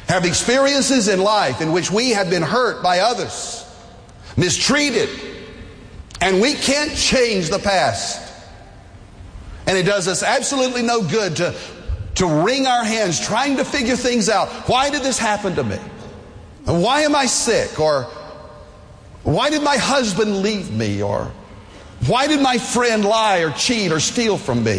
have experiences in life in which we have been hurt by others, mistreated, and we can't change the past. And it does us absolutely no good to wring our hands trying to figure things out. Why did this happen to me? Why am I sick? Or why did my husband leave me? Or why did my friend lie or cheat or steal from me?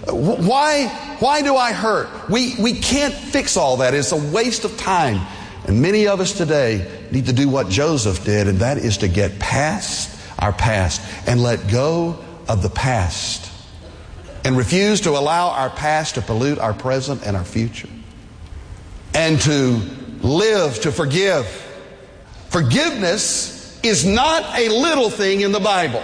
Why do I hurt? We can't fix all that. It's a waste of time. And many of us today need to do what Joseph did, and that is to get past our past and let go of the past and refuse to allow our past to pollute our present and our future, and to live to forgive. Forgiveness is not a little thing in the Bible.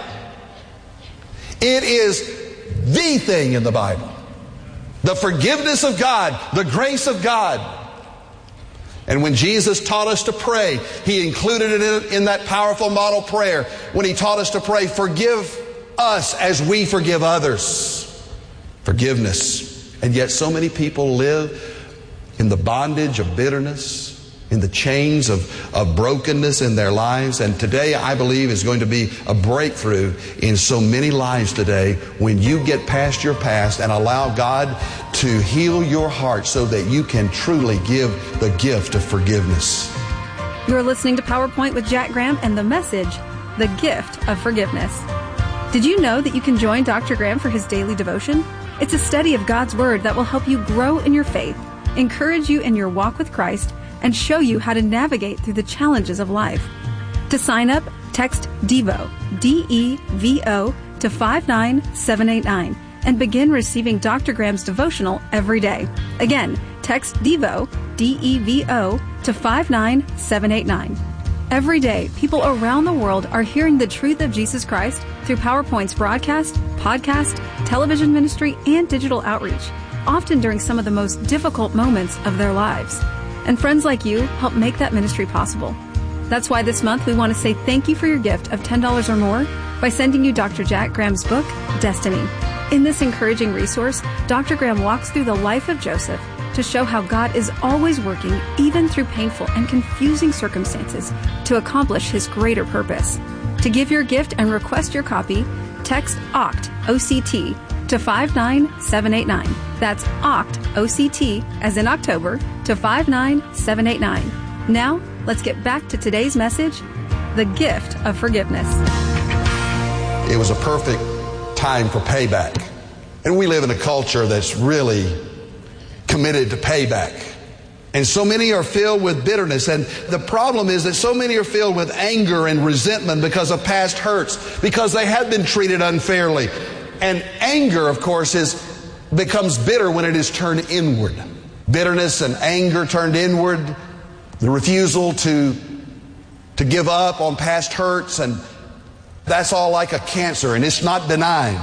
It is the thing in the Bible. The forgiveness of God, the grace of God. And when Jesus taught us to pray, He included it in that powerful model prayer when He taught us to pray, forgive us as we forgive others. Forgiveness. And yet so many people live in the bondage of bitterness, in the chains of brokenness in their lives. And today, I believe, is going to be a breakthrough in so many lives today when you get past your past and allow God to heal your heart so that you can truly give the gift of forgiveness. You're listening to PowerPoint with Jack Graham and the message, The Gift of Forgiveness. Did you know that you can join Dr. Graham for his daily devotion? It's a study of God's Word that will help you grow in your faith, encourage you in your walk with Christ, and show you how to navigate through the challenges of life. To sign up, text DEVO, D-E-V-O, to 59789 and begin receiving Dr. Graham's devotional every day. Again, text DEVO, D-E-V-O, to 59789. Every day, people around the world are hearing the truth of Jesus Christ through PowerPoint's broadcast, podcast, television ministry, and digital outreach, often during some of the most difficult moments of their lives. And friends like you help make that ministry possible. That's why this month we want to say thank you for your gift of $10 or more by sending you Dr. Jack Graham's book, Destiny. In this encouraging resource, Dr. Graham walks through the life of Joseph to show how God is always working, even through painful and confusing circumstances, to accomplish His greater purpose. To give your gift and request your copy, text OCT, O-C-T, to 59789. That's OCT, O-C-T, as in October, to 59789. Now, let's get back to today's message, The Gift of Forgiveness. It was a perfect time for payback. And we live in a culture that's really committed to payback. And so many are filled with bitterness. And the problem is that so many are filled with anger and resentment because of past hurts, because they have been treated unfairly. And anger, of course, becomes bitter when it is turned inward. Bitterness and anger turned inward, the refusal to give up on past hurts, and that's all like a cancer, and it's not benign.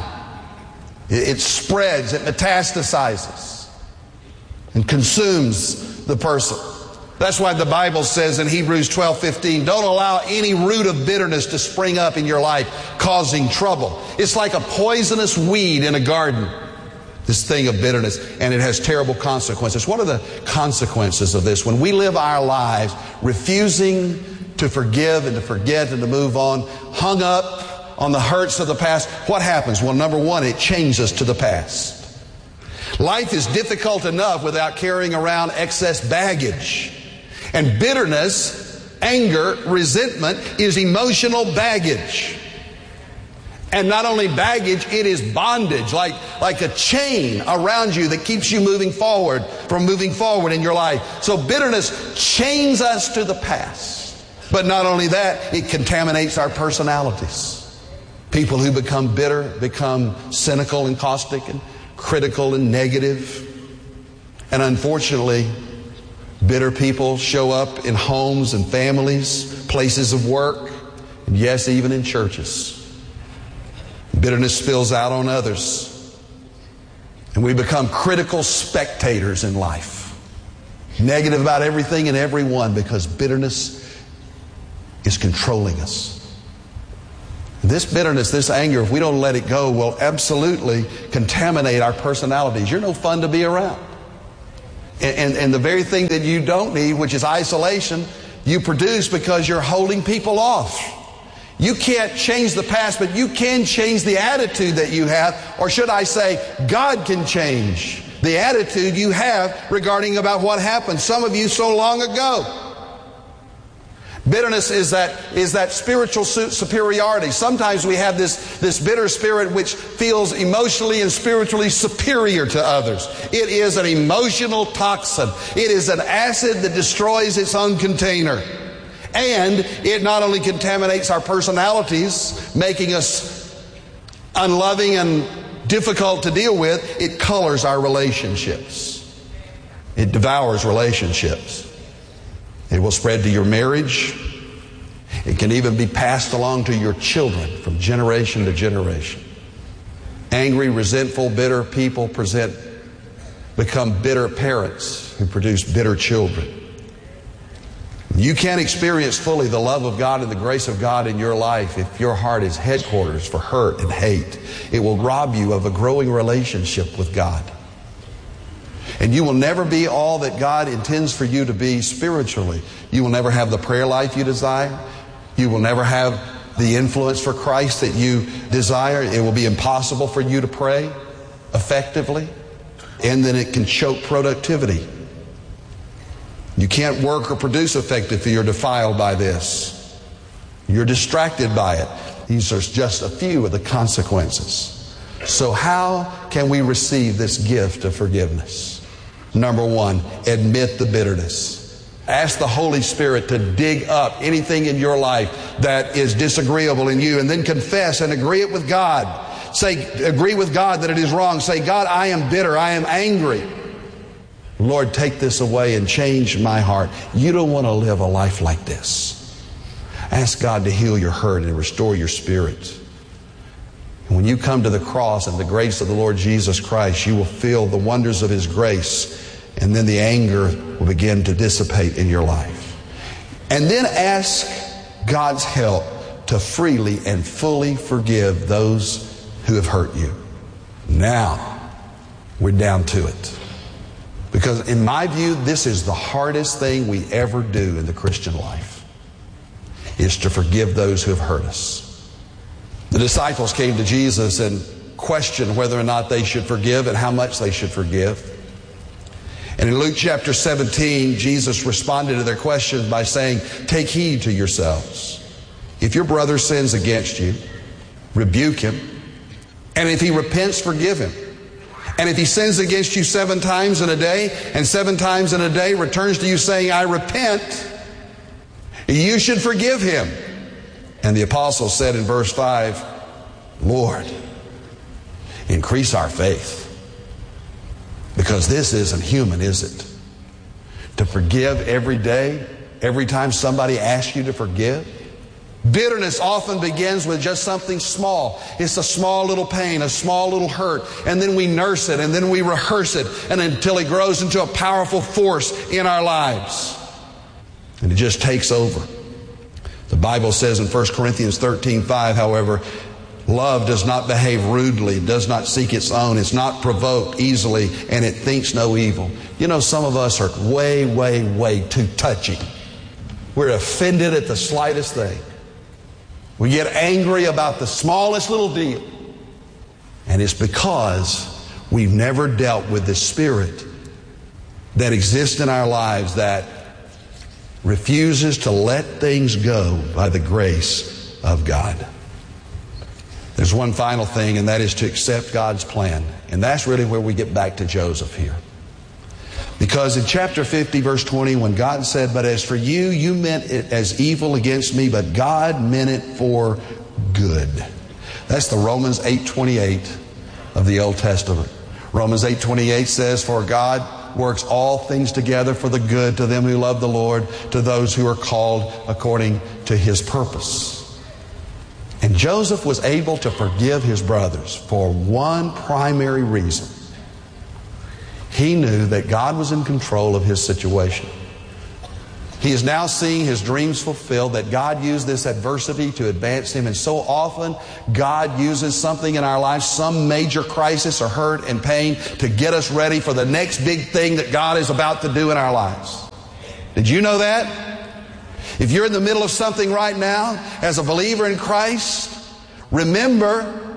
It spreads, it metastasizes, and consumes the person. That's why the Bible says in Hebrews 12:15, don't allow any root of bitterness to spring up in your life, causing trouble. It's like a poisonous weed in a garden, this thing of bitterness, and it has terrible consequences. What are the consequences of this? When we live our lives refusing to forgive and to forget and to move on, hung up on the hurts of the past, what happens? Well, number one, it chains us to the past. Life is difficult enough without carrying around excess baggage. And bitterness, anger, resentment is emotional baggage. And not only baggage, it is bondage, like a chain around you that keeps you moving forward in your life. So bitterness chains us to the past. But not only that, it contaminates our personalities. People who become bitter become cynical and caustic and critical and negative. And unfortunately, bitter people show up in homes and families, places of work, and yes, even in churches. Bitterness spills out on others. And we become critical spectators in life. Negative about everything and everyone because bitterness is controlling us. This bitterness, this anger, if we don't let it go, will absolutely contaminate our personalities. You're no fun to be around. And the very thing that you don't need, which is isolation, you produce because you're holding people off. You can't change the past, but you can change the attitude that you have. Or should I say, God can change the attitude you have regarding about what happened some of you so long ago. Bitterness is that spiritual superiority. Sometimes we have this bitter spirit which feels emotionally and spiritually superior to others. It is an emotional toxin. It is an acid that destroys its own container. And it not only contaminates our personalities, making us unloving and difficult to deal with, it colors our relationships. It devours relationships. It will spread to your marriage. It can even be passed along to your children from generation to generation. Angry, resentful, bitter people become bitter parents who produce bitter children. You can't experience fully the love of God and the grace of God in your life if your heart is headquarters for hurt and hate. It will rob you of a growing relationship with God. And you will never be all that God intends for you to be spiritually. You will never have the prayer life you desire. You will never have the influence for Christ that you desire. It will be impossible for you to pray effectively. And then it can choke productivity. You can't work or produce effectively if you're defiled by this. You're distracted by it. These are just a few of the consequences. So how can we receive this gift of forgiveness? Number one, admit the bitterness. Ask the Holy Spirit to dig up anything in your life that is disagreeable in you, and then confess and agree it with God. Agree with God that it is wrong. Say, God, I am bitter. I am angry. Lord, take this away and change my heart. You don't want to live a life like this. Ask God to heal your hurt and restore your spirit. And when you come to the cross and the grace of the Lord Jesus Christ, you will feel the wonders of His grace, and then the anger will begin to dissipate in your life. And then ask God's help to freely and fully forgive those who have hurt you. Now, we're down to it. Because in my view, this is the hardest thing we ever do in the Christian life, is to forgive those who have hurt us. The disciples came to Jesus and questioned whether or not they should forgive and how much they should forgive. And in Luke chapter 17, Jesus responded to their questions by saying, take heed to yourselves. If your brother sins against you, rebuke him. And if he repents, forgive him. And if he sins against you 7 times in a day, and 7 times in a day returns to you saying, I repent, you should forgive him. And the apostle said in verse 5, Lord, increase our faith. Because this isn't human, is it? To forgive every day, every time somebody asks you to forgive. Bitterness often begins with just something small. It's a small little pain, a small little hurt. And then we nurse it, and then we rehearse it, and until it grows into a powerful force in our lives. And it just takes over. The Bible says in 1 Corinthians 13:5, however, love does not behave rudely, does not seek its own, it's not provoked easily, and it thinks no evil. You know, some of us are way too touchy. We're offended at the slightest thing. We get angry about the smallest little deal. And it's because we've never dealt with the spirit that exists in our lives that refuses to let things go by the grace of God. There's one final thing, and that is to accept God's plan. And that's really where we get back to Joseph here. Because in chapter 50, verse 20, when God said, but as for you, you meant it as evil against me, but God meant it for good. That's the Romans 8:28 of the Old Testament. Romans 8:28 says, for God works all things together for the good to them who love the Lord, to those who are called according to His purpose. And Joseph was able to forgive his brothers for one primary reason. He knew that God was in control of his situation. He is now seeing his dreams fulfilled, that God used this adversity to advance him. And so often, God uses something in our lives, some major crisis or hurt and pain, to get us ready for the next big thing that God is about to do in our lives. Did you know that? If you're in the middle of something right now, as a believer in Christ, remember,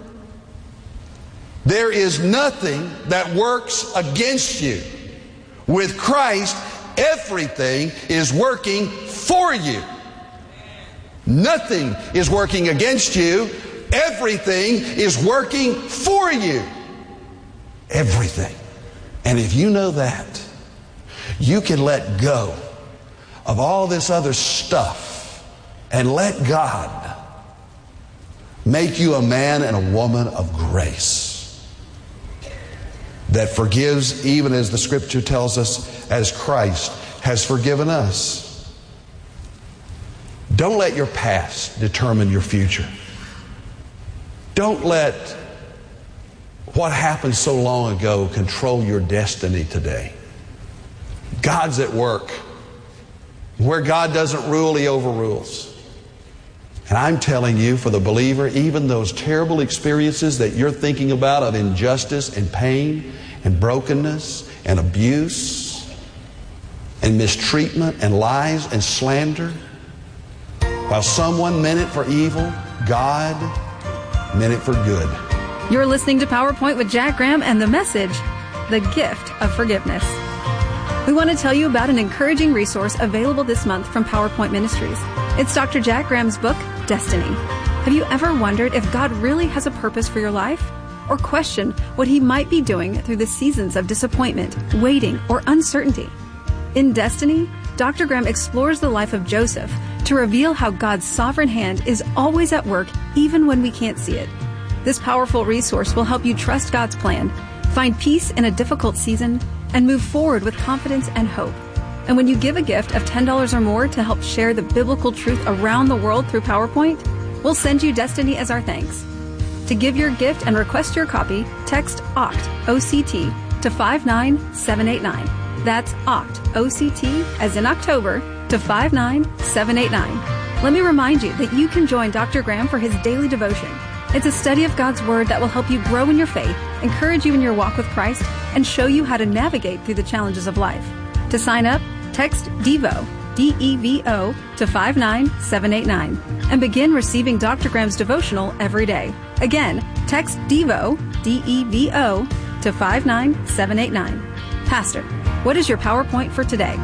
there is nothing that works against you. With Christ, everything is working for you. Nothing is working against you. Everything is working for you. Everything. And if you know that, you can let go of all this other stuff and let God make you a man and a woman of grace that forgives, even as the Scripture tells us, as Christ has forgiven us. Don't let your past determine your future. Don't let what happened so long ago control your destiny today. God's at work. Where God doesn't rule, He overrules. And I'm telling you, for the believer, even those terrible experiences that you're thinking about of injustice and pain and brokenness and abuse and mistreatment and lies and slander, while someone meant it for evil, God meant it for good. You're listening to PowerPoint with Jack Graham and the message, The Gift of Forgiveness. We want to tell you about an encouraging resource available this month from PowerPoint Ministries. It's Dr. Jack Graham's book, Destiny. Have you ever wondered if God really has a purpose for your life? Or questioned what He might be doing through the seasons of disappointment, waiting, or uncertainty? In Destiny, Dr. Graham explores the life of Joseph to reveal how God's sovereign hand is always at work even when we can't see it. This powerful resource will help you trust God's plan, find peace in a difficult season, and move forward with confidence and hope. And when you give a gift of $10 or more to help share the biblical truth around the world through PowerPoint, we'll send you Destiny as our thanks. To give your gift and request your copy, text OCT, O-C-T, to 59789. That's OCT, O-C-T, as in October, to 59789. Let me remind you that you can join Dr. Graham for his daily devotion. It's a study of God's Word that will help you grow in your faith, encourage you in your walk with Christ, and show you how to navigate through the challenges of life. To sign up, text DEVO, D-E-V-O, to 59789 and begin receiving Dr. Graham's devotional every day. Again, text DEVO, D-E-V-O, to 59789. Pastor, what is your PowerPoint for today?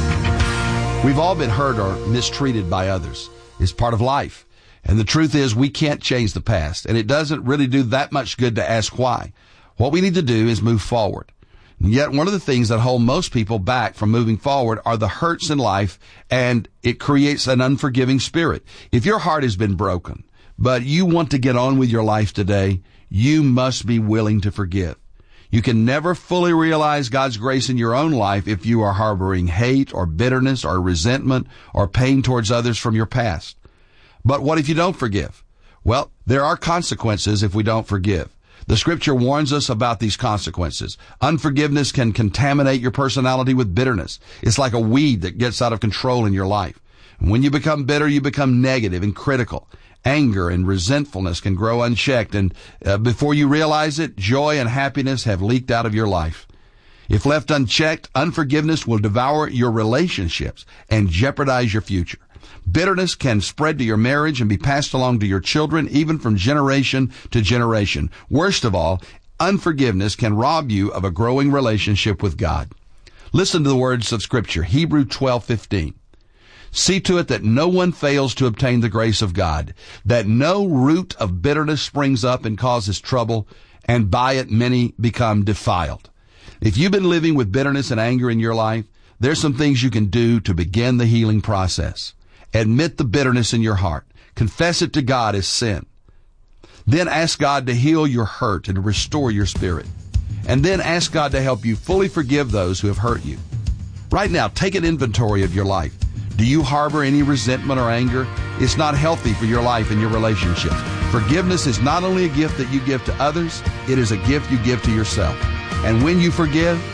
We've all been hurt or mistreated by others. It's part of life. And the truth is, we can't change the past, and it doesn't really do that much good to ask why. What we need to do is move forward. And yet, one of the things that hold most people back from moving forward are the hurts in life, and it creates an unforgiving spirit. If your heart has been broken, but you want to get on with your life today, you must be willing to forgive. You can never fully realize God's grace in your own life if you are harboring hate or bitterness or resentment or pain towards others from your past. But what if you don't forgive? Well, there are consequences if we don't forgive. The Scripture warns us about these consequences. Unforgiveness can contaminate your personality with bitterness. It's like a weed that gets out of control in your life. And when you become bitter, you become negative and critical. Anger and resentfulness can grow unchecked, and before you realize it, joy and happiness have leaked out of your life. If left unchecked, unforgiveness will devour your relationships and jeopardize your future. Bitterness can spread to your marriage and be passed along to your children, even from generation to generation. Worst of all, unforgiveness can rob you of a growing relationship with God. Listen to the words of Scripture, Hebrews 12:15. See to it that no one fails to obtain the grace of God, that no root of bitterness springs up and causes trouble, and by it many become defiled. If you've been living with bitterness and anger in your life, there's some things you can do to begin the healing process. Admit the bitterness in your heart. Confess it to God as sin. Then ask God to heal your hurt and to restore your spirit. And then ask God to help you fully forgive those who have hurt you. Right now, take an inventory of your life. Do you harbor any resentment or anger? It's not healthy for your life and your relationships. Forgiveness is not only a gift that you give to others, it is a gift you give to yourself. And when you forgive,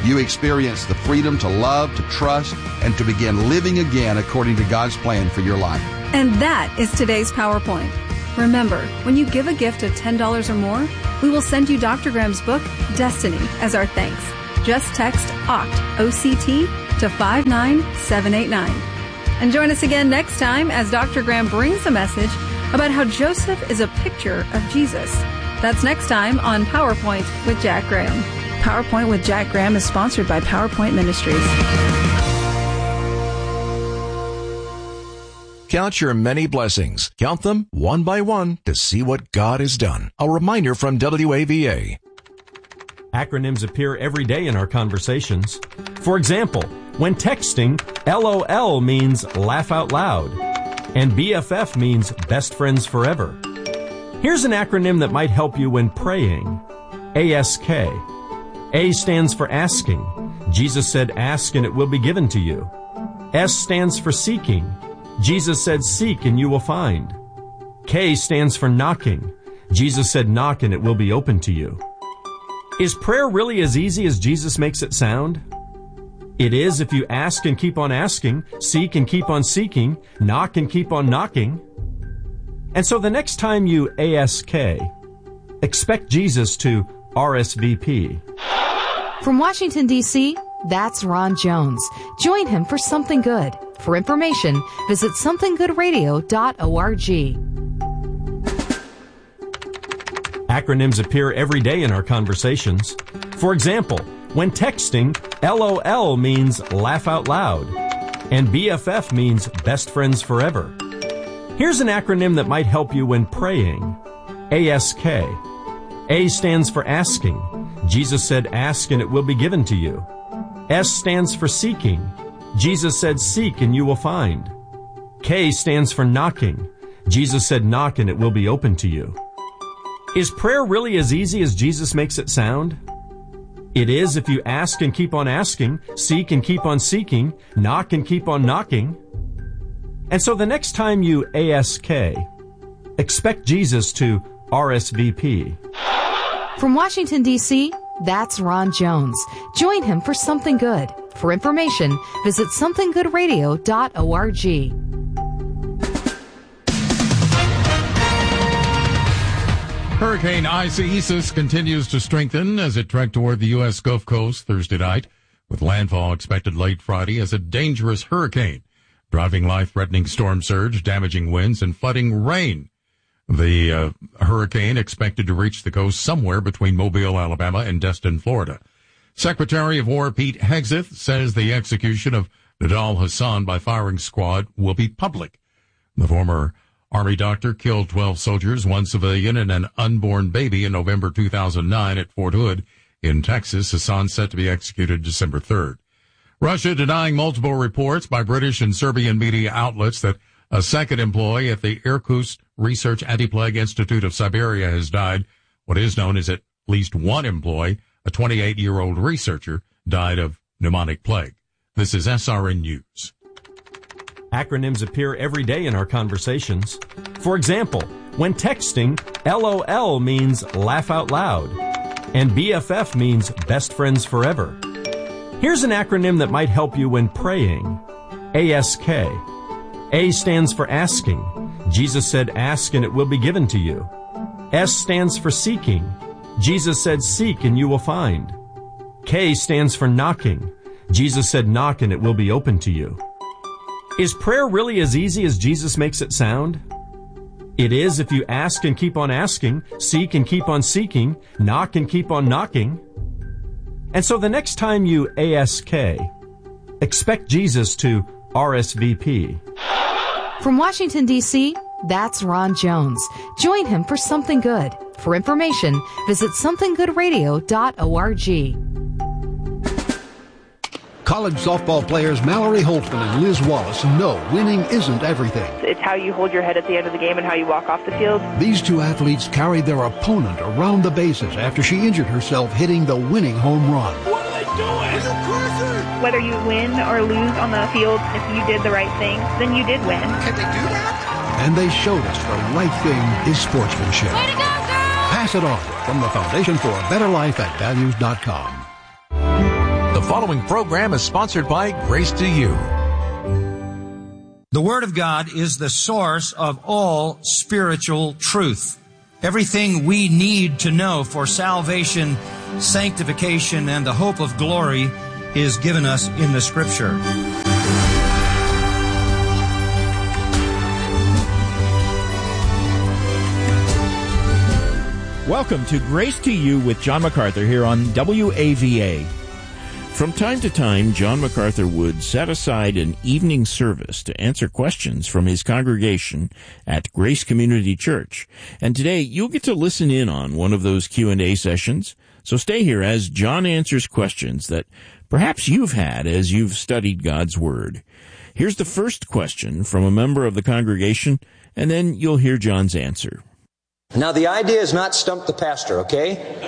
you experience the freedom to love, to trust, and to begin living again according to God's plan for your life. And that is today's PowerPoint. Remember, when you give a gift of $10 or more, we will send you Dr. Graham's book, Destiny, as our thanks. Just text OCT, O-C-T, to 59789. And join us again next time as Dr. Graham brings a message about how Joseph is a picture of Jesus. That's next time on PowerPoint with Jack Graham. PowerPoint with Jack Graham is sponsored by PowerPoint Ministries. Count your many blessings. Count them one by one to see what God has done. A reminder from WAVA. Acronyms appear every day in our conversations. For example, when texting, LOL means laugh out loud, and BFF means best friends forever. Here's an acronym that might help you when praying. ASK. A stands for asking. Jesus said, ask and it will be given to you. S stands for seeking. Jesus said, seek and you will find. K stands for knocking. Jesus said, knock and it will be open to you. Is prayer really as easy as Jesus makes it sound? It is if you ask and keep on asking, seek and keep on seeking, knock and keep on knocking. And so the next time you ASK, expect Jesus to RSVP. From Washington, D.C., that's Ron Jones. Join him for Something Good. For information, visit somethinggoodradio.org. Acronyms appear every day in our conversations. For example, when texting, LOL means laugh out loud, and BFF means best friends forever. Here's an acronym that might help you when praying. ASK. A stands for asking. Jesus said, ask and it will be given to you. S stands for seeking. Jesus said, seek and you will find. K stands for knocking. Jesus said, knock and it will be open to you. Is prayer really as easy as Jesus makes it sound? It is if you ask and keep on asking, seek and keep on seeking, knock and keep on knocking. And so the next time you ASK, expect Jesus to RSVP. From Washington, D.C., that's Ron Jones. Join him for Something Good. For information, visit somethinggoodradio.org. Hurricane Isaias continues to strengthen as it trekked toward the U.S. Gulf Coast Thursday night, with landfall expected late Friday as a dangerous hurricane, driving life-threatening storm surge, damaging winds, and flooding rain. The hurricane expected to reach the coast somewhere between Mobile, Alabama, and Destin, Florida. Secretary of War Pete Hegseth says the execution of Nidal Hasan by firing squad will be public. The former Army doctor killed 12 soldiers, 1 civilian, and an unborn baby in November 2009 at Fort Hood in Texas. Hasan set to be executed December 3rd. Russia denying multiple reports by British and Serbian media outlets that a second employee at the Irkutsk Research Anti-Plague Institute of Siberia has died. What is known is at least one employee, a 28-year-old researcher, died of pneumonic plague. This is SRN News. Acronyms appear every day in our conversations. For example, when texting, LOL means laugh out loud, and BFF means best friends forever. Here's an acronym that might help you when praying. ASK. A stands for asking. Jesus said, ask and it will be given to you. S stands for seeking. Jesus said, seek and you will find. K stands for knocking. Jesus said, knock and it will be open to you. Is prayer really as easy as Jesus makes it sound? It is if you ask and keep on asking, seek and keep on seeking, knock and keep on knocking. And so the next time you ASK, expect Jesus to RSVP. From Washington, D.C., that's Ron Jones. Join him for Something Good. For information, visit somethinggoodradio.org. College softball players Mallory Holtzman and Liz Wallace know winning isn't everything. It's how you hold your head at the end of the game and how you walk off the field. These two athletes carried their opponent around the bases after she injured herself hitting the winning home run. What are they doing? Is it crazy? Whether you win or lose on the field, if you did the right thing, then you did win. Can they do that? And they showed us the right thing is sportsmanship. Way to go, girls! Pass it on from the Foundation for a Better Life at Values.com. The following program is sponsored by Grace to You. The Word of God is the source of all spiritual truth. Everything we need to know for salvation, sanctification, and the hope of glory is given us in the Scripture. Welcome to Grace to You with John MacArthur here on WAVA. From time to time, John MacArthur would set aside an evening service to answer questions from his congregation at Grace Community Church. And today, you'll get to listen in on one of those Q&A sessions. So stay here as John answers questions that perhaps you've had as you've studied God's Word. Here's the first question from a member of the congregation, and then you'll hear John's answer. Now, the idea is not stump the pastor, okay?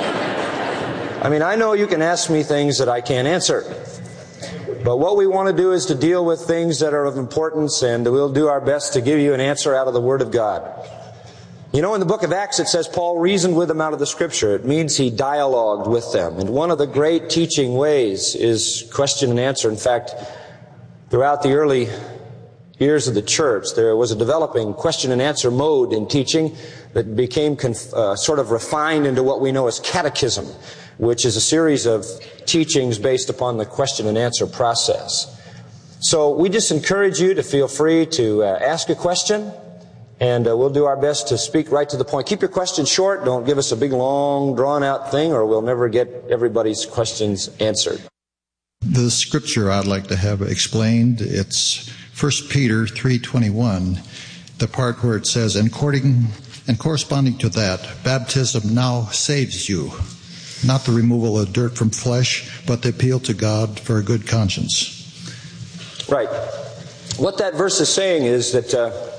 I mean, I know you can ask me things that I can't answer. But what we want to do is to deal with things that are of importance, and we'll do our best to give you an answer out of the Word of God. You know, in the book of Acts, it says Paul reasoned with them out of the Scripture. It means he dialogued with them. And one of the great teaching ways is question and answer. In fact, throughout the early years of the church, there was a developing question and answer mode in teaching that became sort of refined into what we know as catechism, which is a series of teachings based upon the question and answer process. So we just encourage you to feel free to ask a question, and we'll do our best to speak right to the point. Keep your questions short. Don't give us a big, long, drawn-out thing, or we'll never get everybody's questions answered. The scripture I'd like to have explained, it's 1 Peter 3:21, the part where it says, and corresponding to that, baptism now saves you. Not the removal of dirt from flesh, but the appeal to God for a good conscience. Right. What that verse is saying is that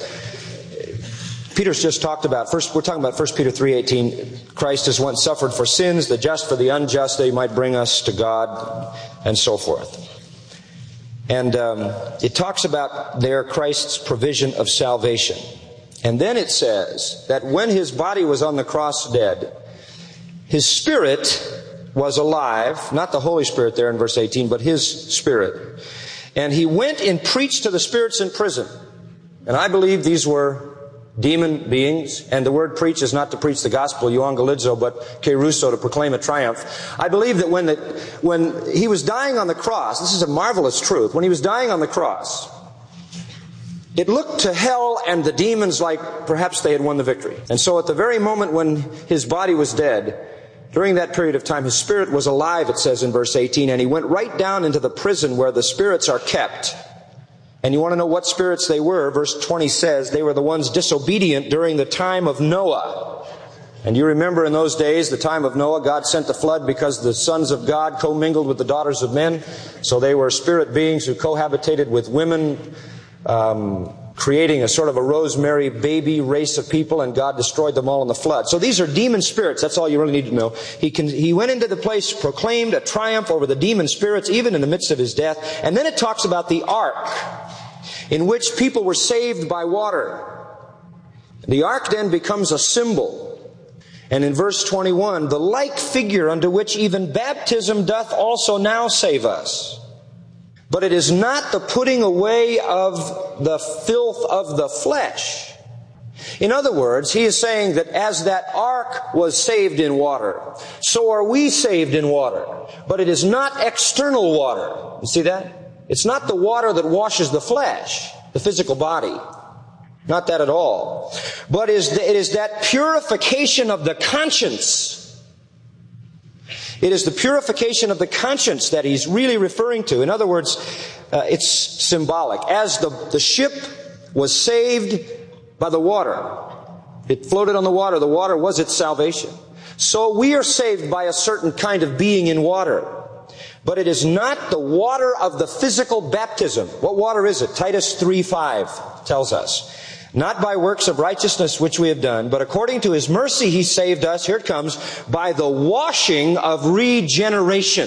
Peter's just talked about, we're talking about 1 Peter 3:18, Christ has once suffered for sins, the just for the unjust, that he might bring us to God, and so forth. And it talks about there Christ's provision of salvation. And then it says that when his body was on the cross dead, his spirit was alive, not the Holy Spirit there in verse 18, but his spirit. And he went and preached to the spirits in prison. And I believe these were demon beings. And the word preach is not to preach the gospel, euangelizo, but kerusso, to proclaim a triumph. I believe that when he was dying on the cross, this is a marvelous truth, when he was dying on the cross, it looked to hell and the demons like perhaps they had won the victory. And so at the very moment when his body was dead, during that period of time, his spirit was alive, it says in verse 18, and he went right down into the prison where the spirits are kept. And you want to know what spirits they were? Verse 20 says they were the ones disobedient during the time of Noah. And you remember in those days, the time of Noah, God sent the flood because the sons of God commingled with the daughters of men. So they were spirit beings who cohabitated with women, creating a sort of a rosemary baby race of people, and God destroyed them all in the flood. So these are demon spirits. That's all you really need to know. He went into the place, proclaimed a triumph over the demon spirits, even in the midst of his death. And then it talks about the ark, in which people were saved by water. The ark then becomes a symbol. And in verse 21, the like figure unto which even baptism doth also now save us. But it is not the putting away of the filth of the flesh. In other words, he is saying that as that ark was saved in water, so are we saved in water. But it is not external water. You see that? It's not the water that washes the flesh, the physical body. Not that at all. But it is that purification of the conscience. It is the purification of the conscience that he's really referring to. In other words, it's symbolic. As the ship was saved by the water, it floated on the water was its salvation. So we are saved by a certain kind of being in water. But it is not the water of the physical baptism. What water is it? Titus 3:5 tells us. Not by works of righteousness which we have done, but according to his mercy he saved us, here it comes, by the washing of regeneration.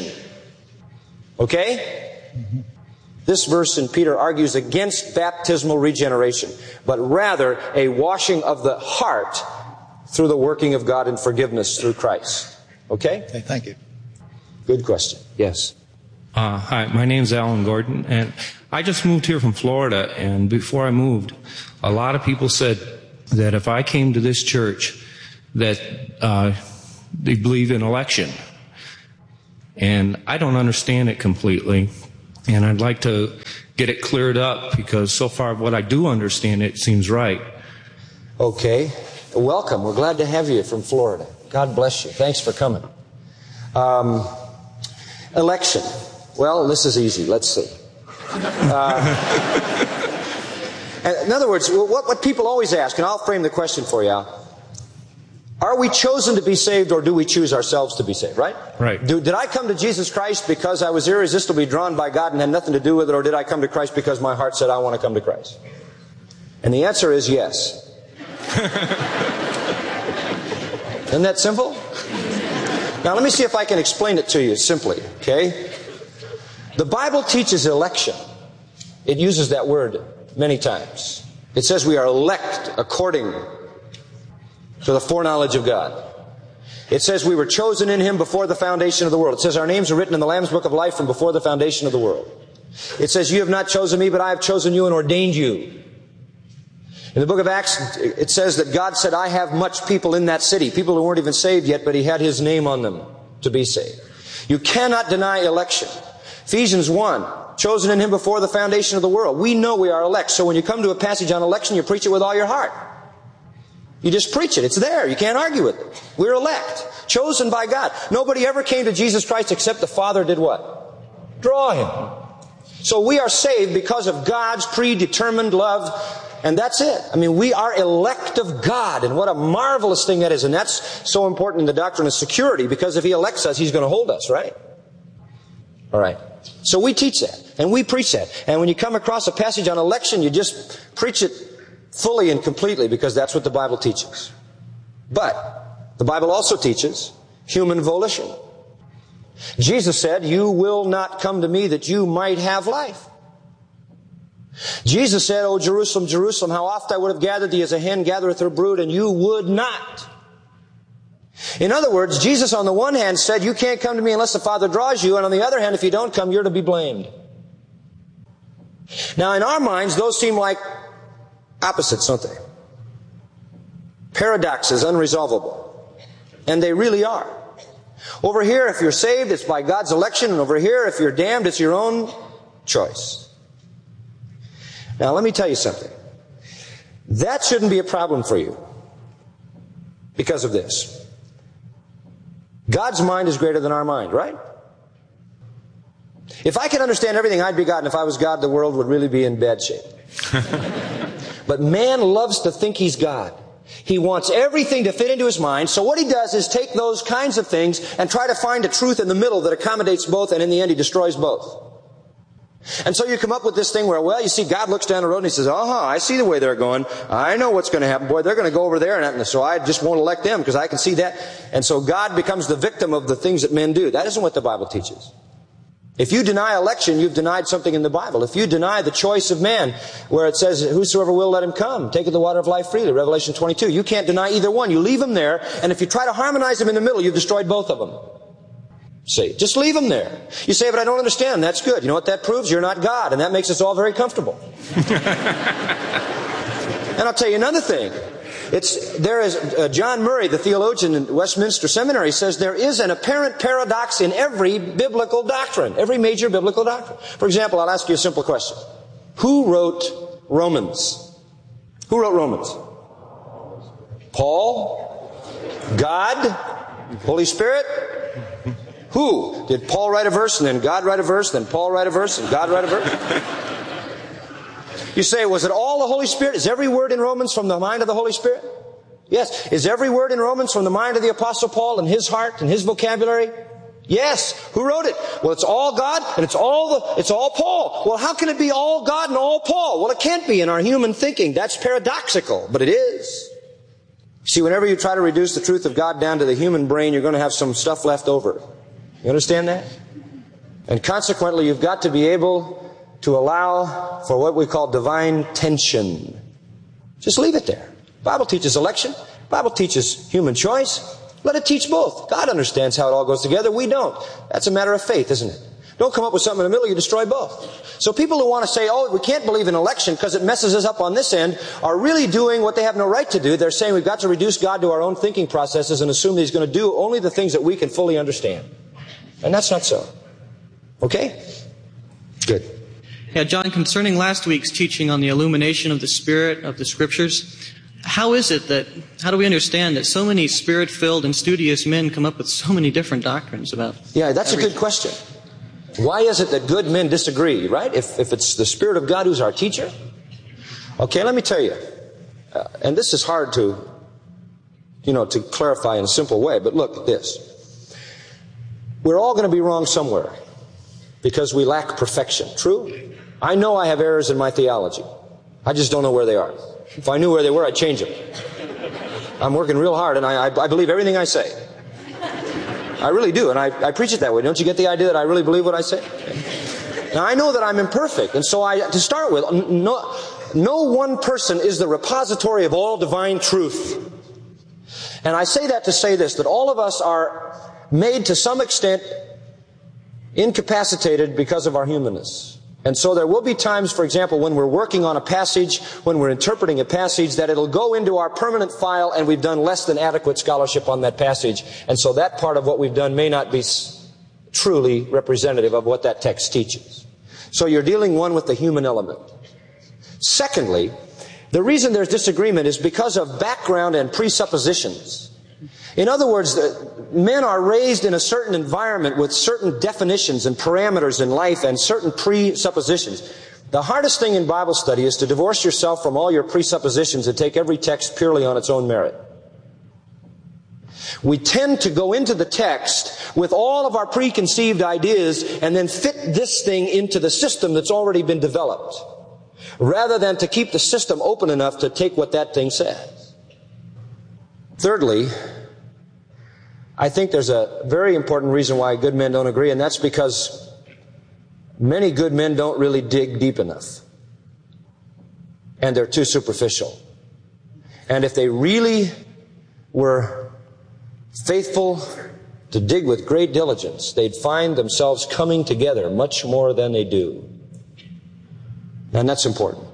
Okay? This verse in Peter argues against baptismal regeneration, but rather a washing of the heart through the working of God in forgiveness through Christ. Okay? Okay, thank you. Good question. Yes. Hi, my name's Alan Gordon, and I just moved here from Florida, and before I moved, a lot of people said that if I came to this church, that they believe in election. And I don't understand it completely, and I'd like to get it cleared up, because so far what I do understand, it seems right. Okay. Welcome. We're glad to have you from Florida. God bless you. Thanks for coming. Election. Well, this is easy. Let's see. In other words, what people always ask, and I'll frame the question for you, are we chosen to be saved, or do we choose ourselves to be saved, right? Right. Did I come to Jesus Christ because I was irresistibly drawn by God and had nothing to do with it, or did I come to Christ because my heart said I want to come to Christ? And the answer is yes. Isn't that simple? Now let me see if I can explain it to you simply, okay? The Bible teaches election. It uses that word many times. It says we are elect according to the foreknowledge of God. It says we were chosen in Him before the foundation of the world. It says our names are written in the Lamb's Book of Life from before the foundation of the world. It says you have not chosen me, but I have chosen you and ordained you. In the book of Acts, it says that God said, I have much people in that city. People who weren't even saved yet, but He had His name on them to be saved. You cannot deny election. Ephesians 1, chosen in Him before the foundation of the world. We know we are elect. So when you come to a passage on election, you preach it with all your heart. You just preach it. It's there. You can't argue with it. We're elect. Chosen by God. Nobody ever came to Jesus Christ except the Father did what? Draw Him. So we are saved because of God's predetermined love. And that's it. I mean, we are elect of God, and what a marvelous thing that is. And that's so important in the doctrine of security, because if He elects us, He's going to hold us, right? All right. So we teach that, and we preach that. And when you come across a passage on election, you just preach it fully and completely, because that's what the Bible teaches. But the Bible also teaches human volition. Jesus said, you will not come to me that you might have life. Jesus said, O Jerusalem, Jerusalem, how oft I would have gathered thee as a hen gathereth her brood, and you would not. In other words, Jesus on the one hand said, you can't come to me unless the Father draws you, and on the other hand, if you don't come, you're to be blamed. Now in our minds, those seem like opposites, don't they? Paradoxes, unresolvable. And they really are. Over here, if you're saved, it's by God's election, and over here, if you're damned, it's your own choice. Now, let me tell you something. That shouldn't be a problem for you because of this. God's mind is greater than our mind, right? If I could understand everything, I'd be God, and if I was God, the world would really be in bad shape. But man loves to think he's God. He wants everything to fit into his mind, so what he does is take those kinds of things and try to find a truth in the middle that accommodates both, and in the end he destroys both. And so you come up with this thing where, well, you see, God looks down the road and He says, I see the way they're going. I know what's going to happen. Boy, they're going to go over there, and so I just won't elect them because I can see that. And so God becomes the victim of the things that men do. That isn't what the Bible teaches. If you deny election, you've denied something in the Bible. If you deny the choice of man, where it says, whosoever will, let him come, taketh the water of life freely, Revelation 22. You can't deny either one. You leave them there, and if you try to harmonize them in the middle, you've destroyed both of them. See, just leave them there. You say, but I don't understand. That's good. You know what that proves? You're not God, and that makes us all very comfortable. And I'll tell you another thing. John Murray, the theologian in Westminster Seminary, says there is an apparent paradox in every biblical doctrine, every major biblical doctrine. For example, I'll ask you a simple question. Who wrote Romans? Who wrote Romans? Paul? God? Holy Spirit? Who? Did Paul write a verse, and then God write a verse, then Paul write a verse, and God write a verse? You say, was it all the Holy Spirit? Is every word in Romans from the mind of the Holy Spirit? Yes. Is every word in Romans from the mind of the Apostle Paul and his heart and his vocabulary? Yes. Who wrote it? Well, it's all God and it's all Paul. Well, how can it be all God and all Paul? Well, it can't be in our human thinking. That's paradoxical, but it is. See, whenever you try to reduce the truth of God down to the human brain, you're going to have some stuff left over. You understand that? And consequently, you've got to be able to allow for what we call divine tension. Just leave it there. The Bible teaches election. The Bible teaches human choice. Let it teach both. God understands how it all goes together. We don't. That's a matter of faith, isn't it? Don't come up with something in the middle, you destroy both. So people who want to say, oh, we can't believe in election because it messes us up on this end, are really doing what they have no right to do. They're saying we've got to reduce God to our own thinking processes and assume that He's going to do only the things that we can fully understand. And that's not so. Okay? Good. Yeah, John, concerning last week's teaching on the illumination of the Spirit of the Scriptures, how do we understand that so many Spirit-filled and studious men come up with so many different doctrines about Yeah, that's everything? a good question. Why is it that good men disagree, right? If it's the Spirit of God who's our teacher? Okay, let me tell you. And this is hard to clarify in a simple way, but look at this. We're all going to be wrong somewhere because we lack perfection. True? I know I have errors in my theology. I just don't know where they are. If I knew where they were, I'd change them. I'm working real hard, and I believe everything I say. I really do, and I preach it that way. Don't you get the idea that I really believe what I say? Now, I know that I'm imperfect, and so to start with, no one person is the repository of all divine truth. And I say that to say this, that all of us are made to some extent incapacitated because of our humanness. And so there will be times, for example, when we're working on a passage, when we're interpreting a passage, that it'll go into our permanent file and we've done less than adequate scholarship on that passage. And so that part of what we've done may not be truly representative of what that text teaches. So you're dealing, one, with the human element. Secondly, the reason there's disagreement is because of background and presuppositions. In other words, men are raised in a certain environment with certain definitions and parameters in life and certain presuppositions. The hardest thing in Bible study is to divorce yourself from all your presuppositions and take every text purely on its own merit. We tend to go into the text with all of our preconceived ideas and then fit this thing into the system that's already been developed, rather than to keep the system open enough to take what that thing says. Thirdly, I think there's a very important reason why good men don't agree, and that's because many good men don't really dig deep enough. And they're too superficial. And if they really were faithful to dig with great diligence, they'd find themselves coming together much more than they do. And that's important.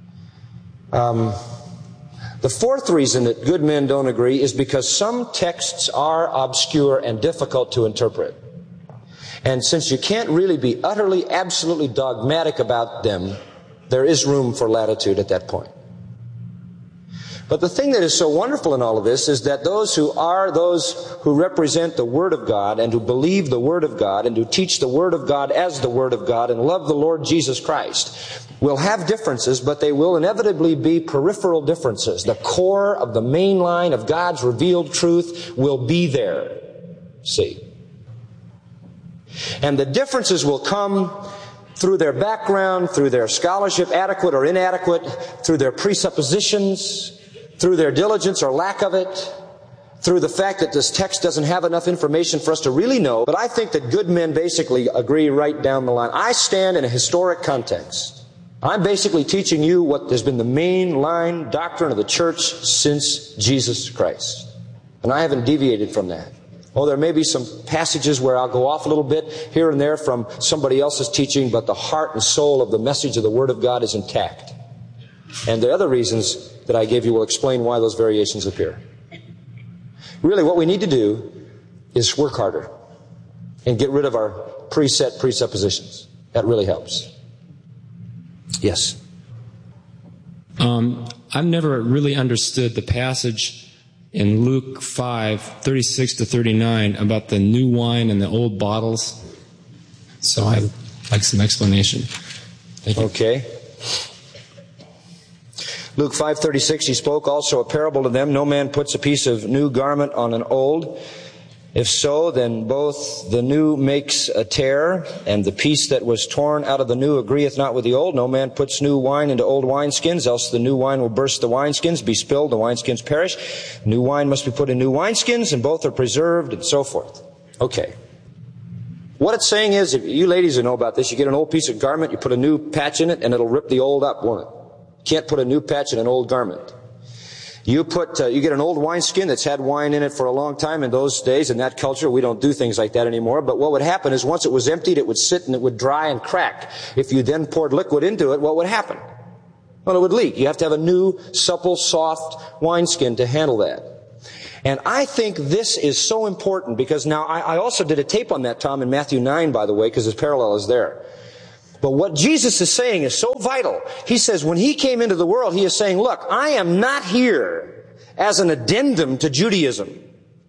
The fourth reason that good men don't agree is because some texts are obscure and difficult to interpret. And since you can't really be utterly, absolutely dogmatic about them, there is room for latitude at that point. But the thing that is so wonderful in all of this is that those who represent the Word of God and who believe the Word of God and who teach the Word of God as the Word of God and love the Lord Jesus Christ will have differences, but they will inevitably be peripheral differences. The core of the main line of God's revealed truth will be there. See? And the differences will come through their background, through their scholarship, adequate or inadequate, through their presuppositions, through their diligence or lack of it, through the fact that this text doesn't have enough information for us to really know. But I think that good men basically agree right down the line. I stand in a historic context. I'm basically teaching you what has been the main line doctrine of the church since Jesus Christ. And I haven't deviated from that. Oh, there may be some passages where I'll go off a little bit here and there from somebody else's teaching, but the heart and soul of the message of the Word of God is intact. And the other reasons that I gave you will explain why those variations appear. Really, what we need to do is work harder and get rid of our preset presuppositions. That really helps. Yes? I've never really understood the passage in Luke 5:36 to 39 about the new wine and the old bottles. So I'd like some explanation. Thank you. Okay. Luke 5:36, he spoke also a parable to them. No man puts a piece of new garment on an old. If so, then both the new makes a tear, and the piece that was torn out of the new agreeth not with the old. No man puts new wine into old wineskins, else the new wine will burst the wineskins, be spilled, the wineskins perish. New wine must be put in new wineskins, and both are preserved, and so forth. Okay. What it's saying is, if you ladies who know about this, you get an old piece of garment, you put a new patch in it, and it'll rip the old up, won't it? You can't put a new patch in an old garment. You get an old wineskin that's had wine in it for a long time. In those days, in that culture, we don't do things like that anymore. But what would happen is once it was emptied, it would sit and it would dry and crack. If you then poured liquid into it, what would happen? Well, it would leak. You have to have a new, supple, soft wineskin to handle that. And I think this is so important because now I also did a tape on that, Tom, in Matthew 9, by the way, because his parallel is there. But what Jesus is saying is so vital. He says when he came into the world, he is saying, look, I am not here as an addendum to Judaism.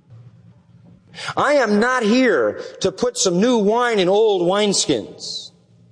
I am not here to put some new wine in old wineskins.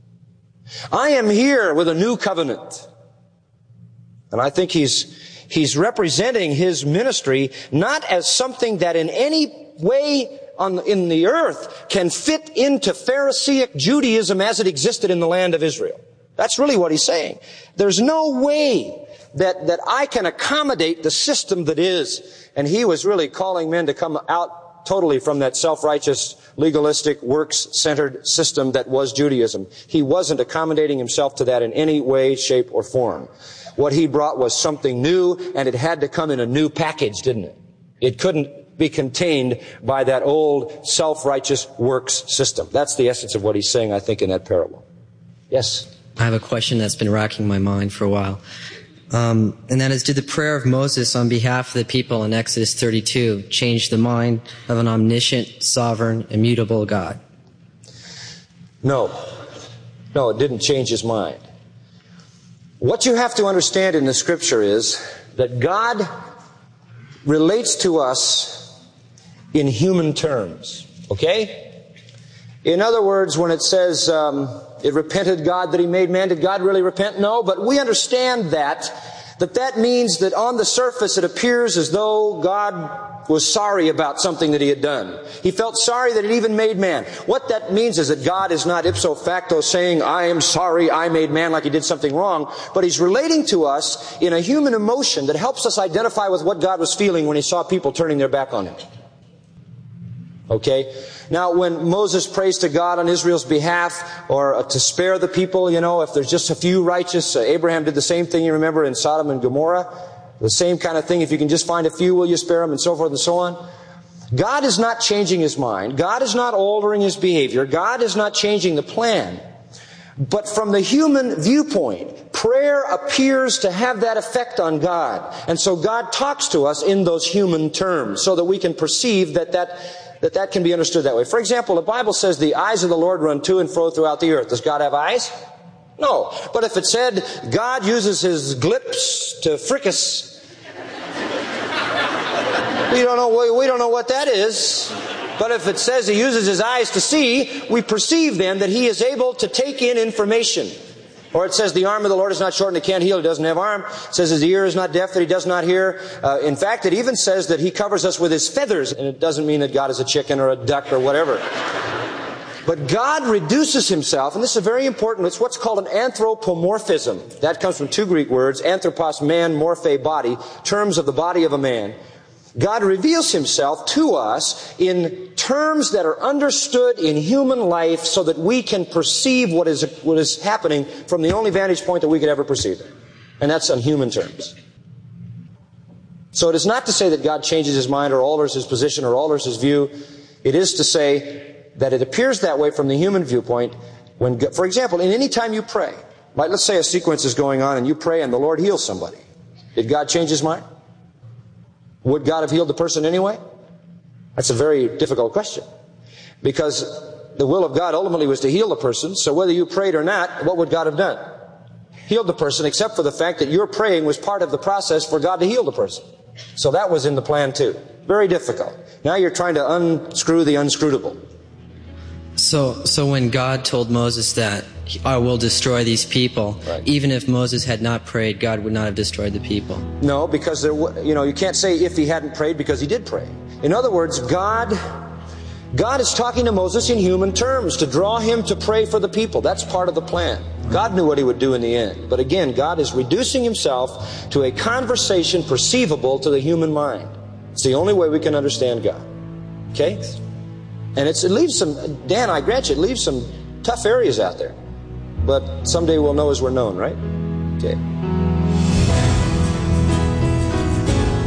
I am here with a new covenant. And I think he's representing his ministry not as something that in any way in the earth can fit into Pharisaic Judaism as it existed in the land of Israel. That's really what he's saying. There's no way that I can accommodate the system that is. And he was really calling men to come out totally from that self-righteous, legalistic, works-centered system that was Judaism. He wasn't accommodating himself to that in any way, shape, or form. What he brought was something new, and it had to come in a new package, didn't it? It couldn't be contained by that old self-righteous works system. That's the essence of what he's saying, I think, in that parable. Yes? I have a question that's been racking my mind for a while. And that is, did the prayer of Moses on behalf of the people in Exodus 32 change the mind of an omniscient, sovereign, immutable God? No. No, it didn't change his mind. What you have to understand in the Scripture is that God relates to us in human terms. Okay? In other words, when it says, it repented God that he made man, did God really repent? No, but we understand that means that on the surface it appears as though God was sorry about something that he had done. He felt sorry that he even made man. What that means is that God is not ipso facto saying, I am sorry I made man, like he did something wrong, but he's relating to us in a human emotion that helps us identify with what God was feeling when he saw people turning their back on him. Okay? Now, when Moses prays to God on Israel's behalf, or to spare the people, if there's just a few righteous, Abraham did the same thing, you remember, in Sodom and Gomorrah. The same kind of thing. If you can just find a few, will you spare them, and so forth and so on. God is not changing his mind. God is not altering his behavior. God is not changing the plan. But from the human viewpoint, prayer appears to have that effect on God. And so God talks to us in those human terms so that we can perceive that can be understood that way. For example, the Bible says the eyes of the Lord run to and fro throughout the earth. Does God have eyes? No. But if it said God uses his glips to fricas, we don't know what that is. But if it says he uses his eyes to see, we perceive then that he is able to take in information. Or it says the arm of the Lord is not short and he can't heal, he doesn't have arm. It says his ear is not deaf, that he does not hear. In fact, it even says that he covers us with his feathers. And it doesn't mean that God is a chicken or a duck or whatever. But God reduces himself, and this is very important, it's what's called an anthropomorphism. That comes from two Greek words, anthropos, man, morphe, body, terms of the body of a man. God reveals himself to us in terms that are understood in human life so that we can perceive what is happening from the only vantage point that we could ever perceive it. And that's on human terms. So it is not to say that God changes his mind or alters his position or alters his view. It is to say that it appears that way from the human viewpoint when, for example, in any time you pray, like let's say a sequence is going on and you pray and the Lord heals somebody. Did God change his mind? Would God have healed the person anyway? That's a very difficult question. Because the will of God ultimately was to heal the person, so whether you prayed or not, what would God have done? Healed the person, except for the fact that your praying was part of the process for God to heal the person. So that was in the plan too. Very difficult. Now you're trying to unscrew the unscrutable. So when God told Moses that I will destroy these people, right, even if Moses had not prayed, God would not have destroyed the people. No, because you can't say if he hadn't prayed, because he did pray. In other words, God is talking to Moses in human terms to draw him to pray for the people. That's part of the plan. God knew what he would do in the end. But again, God is reducing himself to a conversation perceivable to the human mind. It's the only way we can understand God. Okay? And it leaves some, Dan, I grant you, it leaves some tough areas out there. But someday we'll know as we're known, right? Okay.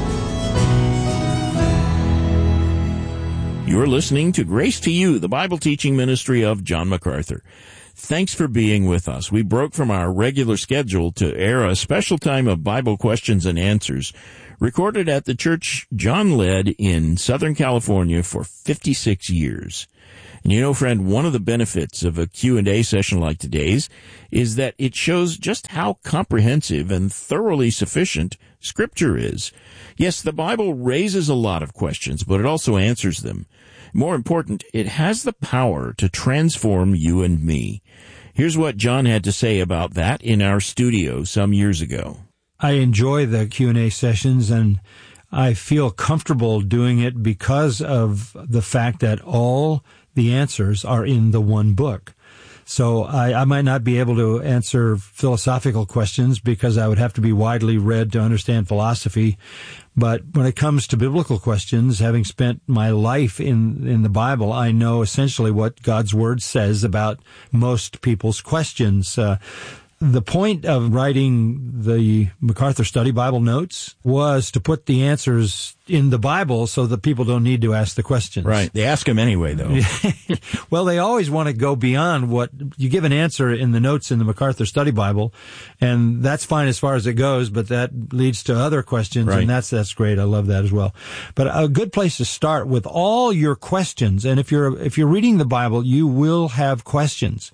You're listening to Grace to You, the Bible teaching ministry of John MacArthur. Thanks for being with us. We broke from our regular schedule to air a special time of Bible questions and answers recorded at the church John led in Southern California for 56 years. And you know, friend, one of the benefits of a Q&A session like today's is that it shows just how comprehensive and thoroughly sufficient Scripture is. Yes, the Bible raises a lot of questions, but it also answers them. More important, it has the power to transform you and me. Here's what John had to say about that in our studio some years ago. I enjoy the Q&A sessions, and I feel comfortable doing it because of the fact that all the answers are in the one book. So I might not be able to answer philosophical questions because I would have to be widely read to understand philosophy. But when it comes to biblical questions, having spent my life in the Bible, I know essentially what God's Word says about most people's questions. The point of writing the MacArthur Study Bible Notes was to put the answers in the Bible so that people don't need to ask the questions. Right. They ask them anyway, though. Well, they always want to go beyond what you give an answer in the notes in the MacArthur Study Bible, and that's fine as far as it goes, but that leads to other questions, right. And that's great. I love that as well. But a good place to start with all your questions, and if you're reading the Bible, you will have questions.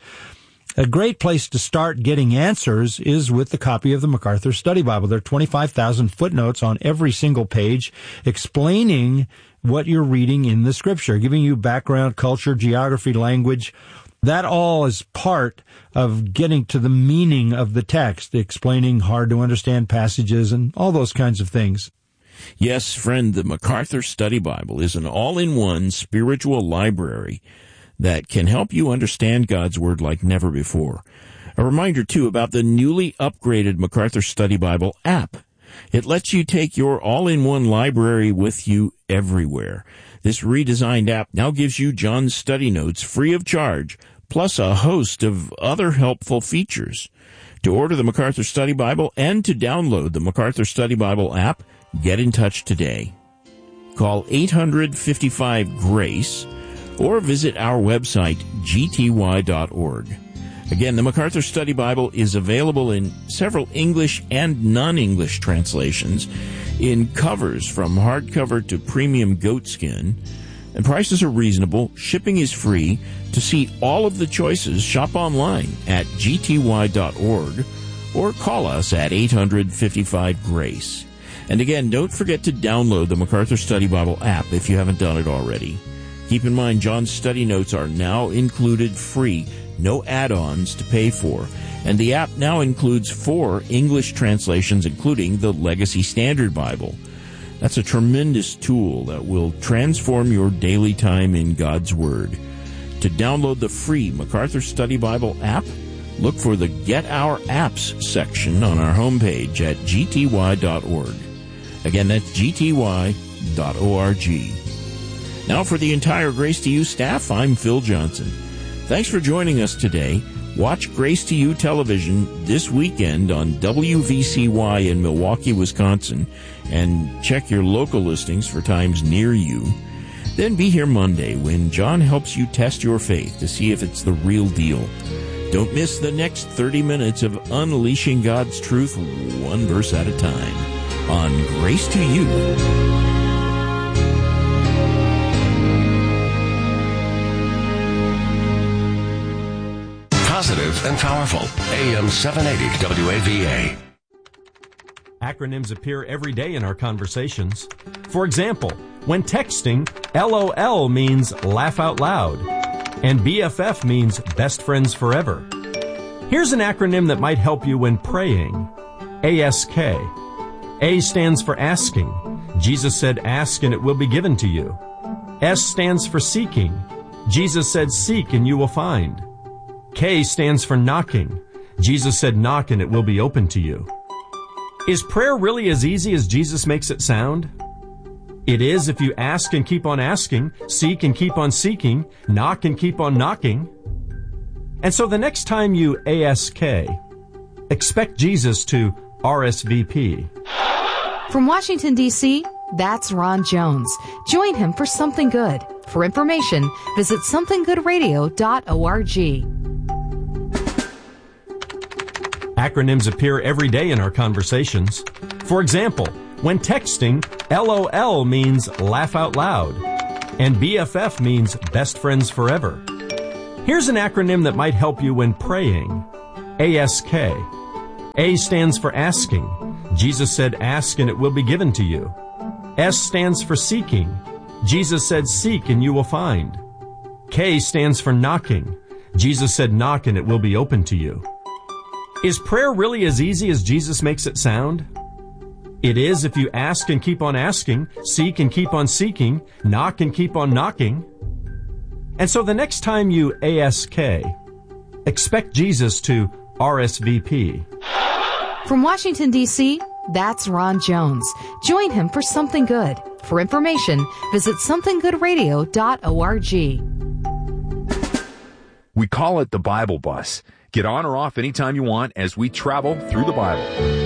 A great place to start getting answers is with the copy of the MacArthur Study Bible. There are 25,000 footnotes on every single page explaining what you're reading in the Scripture, giving you background, culture, geography, language. That all is part of getting to the meaning of the text, explaining hard-to-understand passages and all those kinds of things. Yes, friend, the MacArthur Study Bible is an all-in-one spiritual library that can help you understand God's Word like never before. A reminder, too, about the newly upgraded MacArthur Study Bible app. It lets you take your all-in-one library with you everywhere. This redesigned app now gives you John's study notes free of charge, plus a host of other helpful features. To order the MacArthur Study Bible and to download the MacArthur Study Bible app, get in touch today. Call 855-GRACE or visit our website, gty.org. Again, the MacArthur Study Bible is available in several English and non-English translations, in covers from hardcover to premium goatskin, and prices are reasonable, shipping is free. To see all of the choices, shop online at gty.org or call us at 855-GRACE. And again, don't forget to download the MacArthur Study Bible app if you haven't done it already. Keep in mind, John's study notes are now included free, no add-ons to pay for. And the app now includes 4 English translations, including the Legacy Standard Bible. That's a tremendous tool that will transform your daily time in God's Word. To download the free MacArthur Study Bible app, look for the Get Our Apps section on our homepage at gty.org. Again, that's gty.org. Now for the entire Grace to You staff, I'm Phil Johnson. Thanks for joining us today. Watch Grace to You television this weekend on WVCY in Milwaukee, Wisconsin, and check your local listings for times near you. Then be here Monday when John helps you test your faith to see if it's the real deal. Don't miss the next 30 minutes of unleashing God's truth one verse at a time on Grace to You. Positive and powerful. AM 780 WAVA. Acronyms appear every day in our conversations. For example, when texting, LOL means laugh out loud, and BFF means best friends forever. Here's an acronym that might help you when praying. ASK. A stands for asking. Jesus said, ask and it will be given to you. S stands for seeking. Jesus said, seek and you will find. K stands for knocking. Jesus said, knock and it will be open to you. Is prayer really as easy as Jesus makes it sound? It is if you ask and keep on asking, seek and keep on seeking, knock and keep on knocking. And so the next time you ASK, expect Jesus to RSVP. From Washington, D.C., that's Ron Jones. Join him for Something Good. For information, visit somethinggoodradio.org. Acronyms appear every day in our conversations. For example, when texting, LOL means laugh out loud, and BFF means best friends forever. Here's an acronym that might help you when praying. ASK. A stands for asking. Jesus said, ask and it will be given to you. S stands for seeking. Jesus said, seek and you will find. K stands for knocking. Jesus said, knock and it will be open to you. Is prayer really as easy as Jesus makes it sound? It is if you ask and keep on asking, seek and keep on seeking, knock and keep on knocking. And so the next time you ASK, expect Jesus to RSVP. From Washington, D.C., that's Ron Jones. Join him for Something Good. For information, visit somethinggoodradio.org. We call it the Bible Bus. Get on or off anytime you want as we travel through the Bible.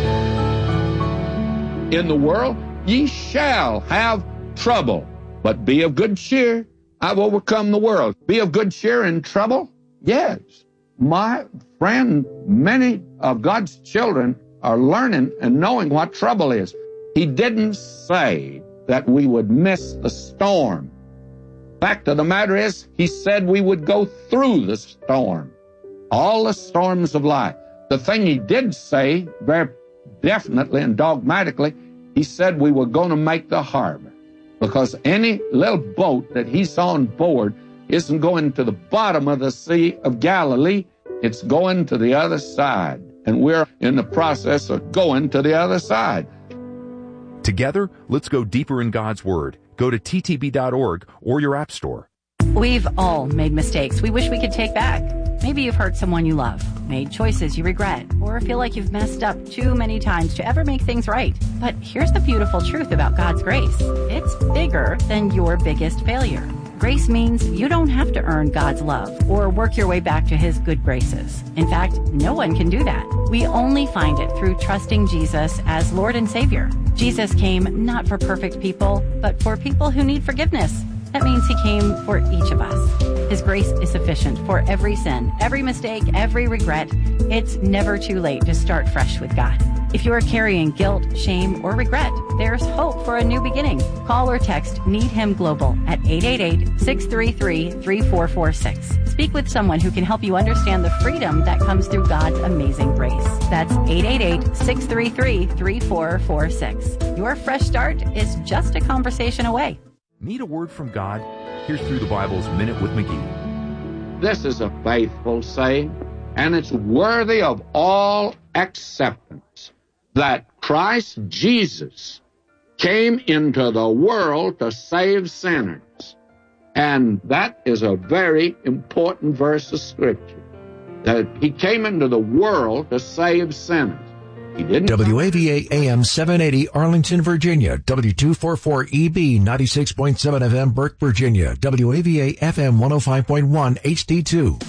In the world, ye shall have trouble, but be of good cheer. I've overcome the world. Be of good cheer in trouble? Yes. My friend, many of God's children are learning and knowing what trouble is. He didn't say that we would miss the storm. Fact of the matter is, he said we would go through the storm. All the storms of life. The thing he did say, very definitely and dogmatically, he said we were going to make the harbor. Because any little boat that he's on board isn't going to the bottom of the Sea of Galilee. It's going to the other side. And we're in the process of going to the other side. Together, let's go deeper in God's Word. Go to ttb.org or your app store. We've all made mistakes we wish we could take back. Maybe you've hurt someone you love, made choices you regret, or feel like you've messed up too many times to ever make things right. But here's the beautiful truth about God's grace. It's bigger than your biggest failure. Grace means you don't have to earn God's love or work your way back to His good graces. In fact, no one can do that. We only find it through trusting Jesus as Lord and Savior. Jesus came not for perfect people, but for people who need forgiveness. That means He came for each of us. His grace is sufficient for every sin, every mistake, every regret. It's never too late to start fresh with God. If you are carrying guilt, shame, or regret, there's hope for a new beginning. Call or text Need Him Global at 888-633-3446. Speak with someone who can help you understand the freedom that comes through God's amazing grace. That's 888-633-3446. Your fresh start is just a conversation away. Need a word from God? Here's Through the Bible's Minute with McGee. This is a faithful saying, and it's worthy of all acceptance, that Christ Jesus came into the world to save sinners. And that is a very important verse of Scripture, that He came into the world to save sinners. WAVA AM 780 Arlington, Virginia. W244EB 96.7 FM Burke, Virginia. WAVA FM 105.1 HD2.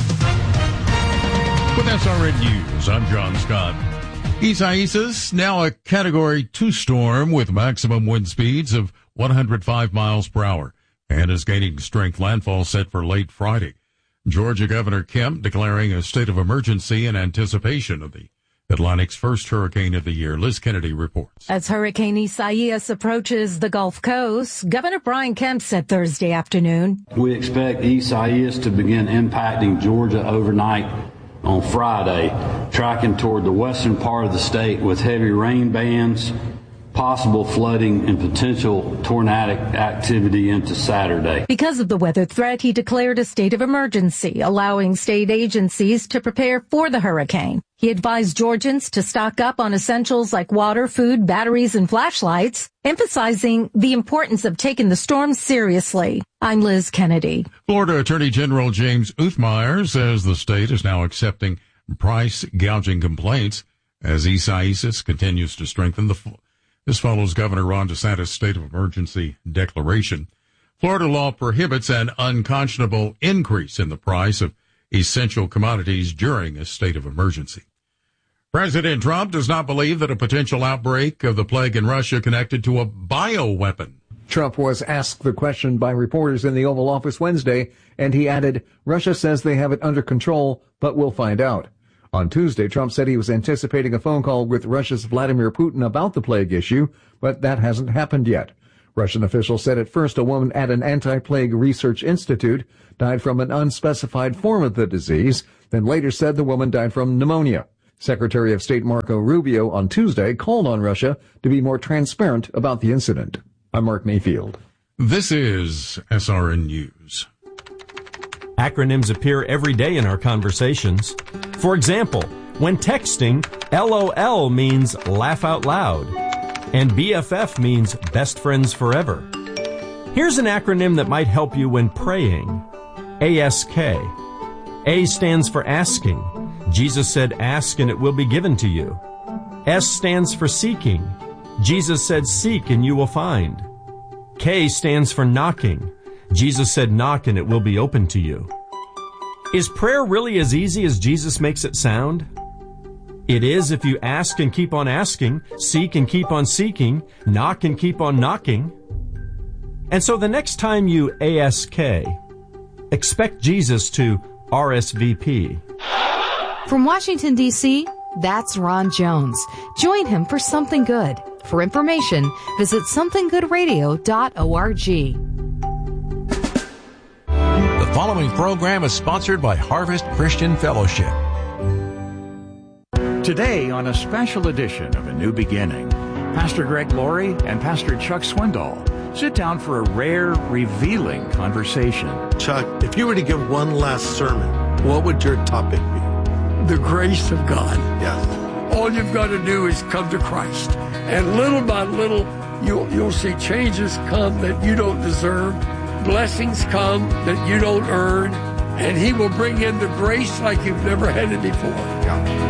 With SRN News, I'm John Scott. Isaias, now a Category 2 storm with maximum wind speeds of 105 miles per hour and is gaining strength. Landfall set for late Friday. Georgia Governor Kemp declaring a state of emergency in anticipation of the Atlantic's first hurricane of the year. Liz Kennedy reports. As Hurricane Isaias approaches the Gulf Coast, Governor Brian Kemp said Thursday afternoon, "We expect Isaias to begin impacting Georgia overnight on Friday, tracking toward the western part of the state with heavy rain bands, possible flooding, and potential tornadic activity into Saturday." Because of the weather threat, he declared a state of emergency, allowing state agencies to prepare for the hurricane. He advised Georgians to stock up on essentials like water, food, batteries, and flashlights, emphasizing the importance of taking the storm seriously. I'm Liz Kennedy. Florida Attorney General James Uthmeier says the state is now accepting price gouging complaints as Isaias continues to strengthen. This follows Governor Ron DeSantis' state of emergency declaration. Florida law prohibits an unconscionable increase in the price of essential commodities during a state of emergency. President Trump does not believe that a potential outbreak of the plague in Russia connected to a bioweapon. Trump was asked the question by reporters in the Oval Office Wednesday, and he added, Russia says they have it under control, but we'll find out. On Tuesday, Trump said he was anticipating a phone call with Russia's Vladimir Putin about the plague issue, but that hasn't happened yet. Russian officials said at first a woman at an anti-plague research institute died from an unspecified form of the disease, then later said the woman died from pneumonia. Secretary of State Marco Rubio on Tuesday called on Russia to be more transparent about the incident. I'm Mark Mayfield. This is SRN News. Acronyms appear every day in our conversations. For example, when texting, LOL means laugh out loud, and BFF means best friends forever. Here's an acronym that might help you when praying. ASK. A stands for asking. Jesus said, ask and it will be given to you. S stands for seeking. Jesus said, seek and you will find. K stands for knocking. Jesus said, knock and it will be open to you. Is prayer really as easy as Jesus makes it sound? It is if you ask and keep on asking, seek and keep on seeking, knock and keep on knocking. And so the next time you ASK, expect Jesus to RSVP. From Washington, D.C., that's Ron Jones. Join him for Something Good. For information, visit somethinggoodradio.org. The following program is sponsored by Harvest Christian Fellowship. Today, on a special edition of A New Beginning, Pastor Greg Laurie and Pastor Chuck Swindoll sit down for a rare, revealing conversation. Chuck, if you were to give one last sermon, what would your topic be? The grace of God. Yes. All you've got to do is come to Christ. And little by little, you'll see changes come that you don't deserve. Blessings come that you don't earn. And He will bring in the grace like you've never had it before. Yeah.